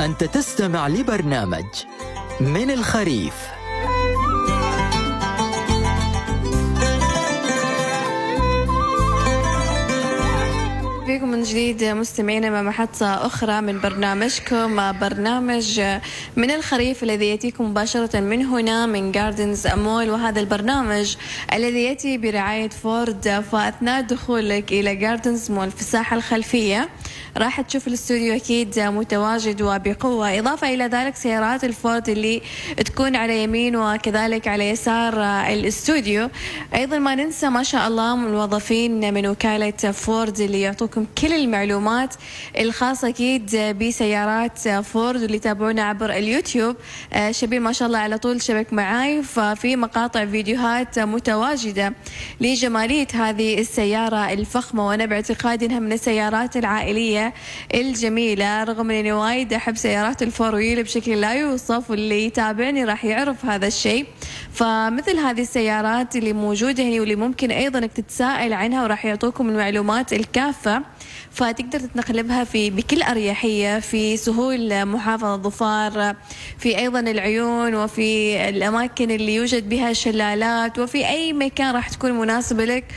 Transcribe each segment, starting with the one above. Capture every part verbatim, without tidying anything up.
أنت تستمع لبرنامج من الخريف. بكم من جديد مستمعينا مع محطة أخرى من برنامجكم برنامج من الخريف الذي يأتيكم مباشرة من هنا من جاردنز مول، وهذا البرنامج الذي يأتي برعاية فورد. فأثناء دخولك إلى جاردنز مول في الساحة الخلفية راح تشوف الاستوديو أكيد متواجد وبقوة، إضافة إلى ذلك سيارات الفورد اللي تكون على يمين وكذلك على يسار الاستوديو. أيضا ما ننسى ما شاء الله الموظفين من وكالة فورد اللي يعطوكم كل المعلومات الخاصة أكيد بسيارات فورد، واللي يتابعونا عبر اليوتيوب شبيه ما شاء الله على طول شبك معاي، ففي مقاطع فيديوهات متواجدة لجمالية هذه السيارة الفخمة، وأنا باعتقادي أنها من السيارات العائلية الجميلة، رغم أني وايد أحب سيارات الفور ويل بشكل لا يوصف، واللي يتابعني راح يعرف هذا الشيء. فمثل هذه السيارات اللي موجودة هنا واللي ممكن أيضا أنك تتساءل عنها وراح يعطوكم المعلومات الكافة، فتقدر تتنقلبها في بكل أريحية في سهول محافظة ظفار، في أيضا العيون، وفي الأماكن اللي يوجد بها شلالات، وفي أي مكان راح تكون مناسبة لك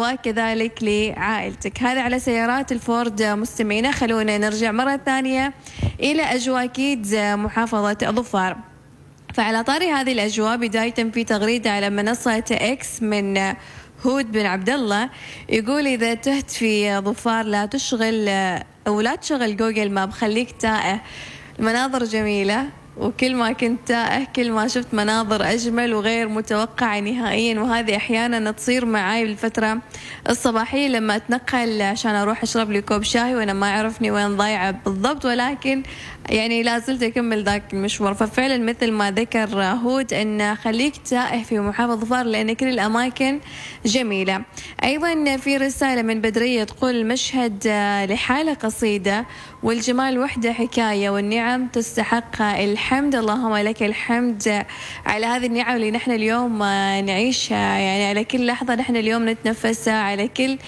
وكذلك لعائلتك. هذا على سيارات الفورد مستمعينا. خلونا نرجع مرة ثانية إلى أجواء أكيد محافظة ظفار. فعلى طاري هذه الأجواء، بداية في تغريدة على منصة إكس من هود بن عبد الله، يقول إذا تهت في ظفار لا تشغل أو لا تشغل جوجل ماب، خليك تائه. المناظر جميلة، وكل ما كنت تائه كل ما شفت مناظر أجمل وغير متوقعة نهائيا، وهذه أحيانا تصير معي بالفترة الصباحية لما أتنقل عشان أروح أشرب لي كوب شاي وأنا ما أعرفني وين ضايعة بالضبط، ولكن يعني لا زلت أكمل ذاك المشوار. ففعلا مثل ما ذكر هود أن خليك تائه في محافظة ظفار لأن كل الأماكن جميلة. أيضا في رسالة من بدرية تقول المشهد لحالة قصيدة والجمال وحده حكاية والنعم تستحق الحمد، اللهم لك الحمد على هذه النعم اللي نحن اليوم نعيشها، يعني على كل لحظة نحن اليوم نتنفسها، على كل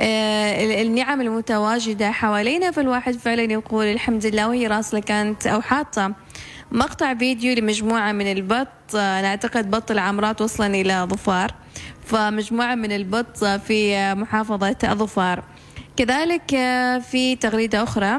النعم المتواجدة حوالينا. فالواحد فعلا يقول الحمد لله. وهي راسلة كانت أو حاطة مقطع فيديو لمجموعة من البط، نعتقد بط العمرات وصلا إلى ظفار، فمجموعة من البط في محافظة ظفار. كذلك في تغريدة أخرى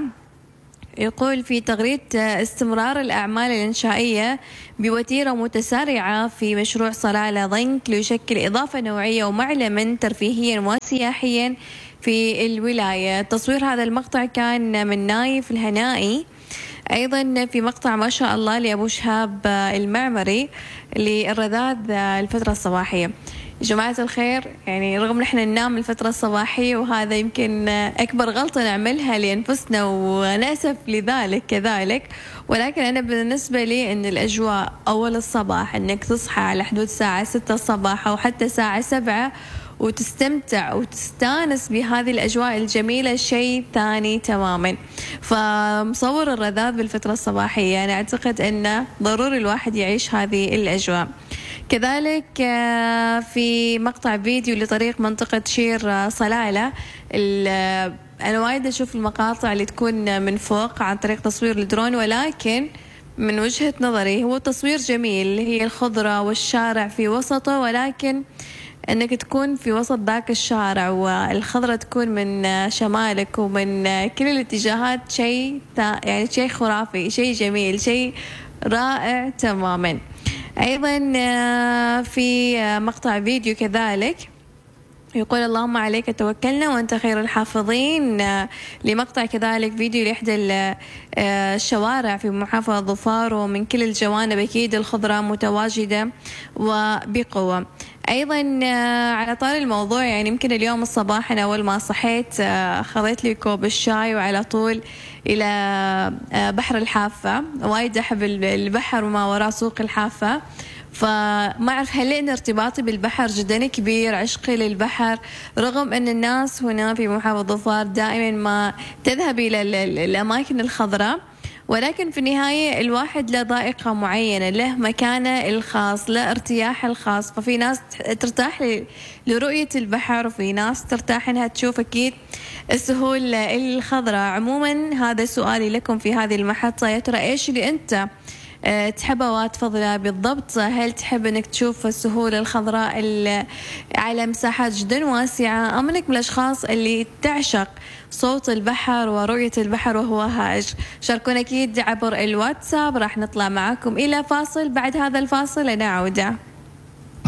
يقول في تغريدة استمرار الأعمال الإنشائية بوتيرة متسارعة في مشروع صلالة ضنك ليشكل إضافة نوعية ومعلما ترفيهيا وسياحيا في الولاية. تصوير هذا المقطع كان من نايف الهنائي. أيضا في مقطع ما شاء الله لأبو شهاب المعمري للرذاذ الفترة الصباحية. جماعة الخير، يعني رغم نحن ننام الفترة الصباحية وهذا يمكن أكبر غلطة نعملها لأنفسنا ونأسف لذلك كذلك، ولكن أنا بالنسبة لي أن الأجواء أول الصباح أنك تصحى على حدود الساعة ستة الصباح أو حتى الساعة سبعة وتستمتع وتستانس بهذه الأجواء الجميلة شيء ثاني تماما. فمصور الرذاذ بالفترة الصباحية أنا أعتقد أنه ضروري الواحد يعيش هذه الأجواء. كذلك في مقطع فيديو لطريق منطقة شير صلالة، أنا وايد أشوف المقاطع اللي تكون من فوق عن طريق تصوير الدرون، ولكن من وجهة نظري هو تصوير جميل، هي الخضرة والشارع في وسطه، ولكن أنك تكون في وسط ذاك الشارع والخضرة تكون من شمالك ومن كل الاتجاهات شيء يعني شيء خرافي، شيء جميل، شيء رائع تماما. أيضا في مقطع فيديو كذلك يقول اللهم عليك توكلنا وأنت خير الحافظين، لمقطع كذلك فيديو لإحدى الشوارع في محافظة ظفار، ومن كل الجوانب أكيد الخضرة متواجدة وبقوة. أيضا على طار الموضوع، يعني يمكن اليوم الصباح أنا أول ما صحيت خذيت لي كوب الشاي وعلى طول إلى بحر الحافة. وايد أحب البحر وما وراء سوق الحافة، فما أعرف هل لأن ارتباطي بالبحر جدا كبير، عشقي للبحر، رغم أن الناس هنا في محافظة ظفار دائما ما تذهب إلى الأماكن الخضراء، ولكن في النهاية الواحد له ذائقة معينة، له مكانه الخاص، له ارتياحه الخاص. ففي ناس ترتاح لرؤية البحر، وفي ناس ترتاح إنها تشوف أكيد السهول الخضراء. عموما هذا سؤالي لكم في هذه المحطة، يا ترى إيش اللي أنت تحبه وتفضله بالضبط؟ هل تحب انك تشوف السهول الخضراء على مساحات جدا واسعة، ام انك من الاشخاص اللي تعشق صوت البحر ورؤية البحر وهو هائج؟ شاركونا اكيد عبر الواتساب. راح نطلع معاكم الى فاصل، بعد هذا الفاصل انا عودة.